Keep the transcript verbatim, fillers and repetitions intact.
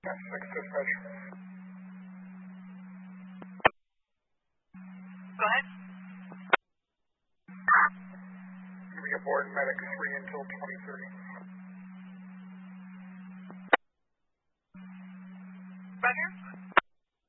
That's six dispatch. Go ahead. We aboard medic three until twenty thirty.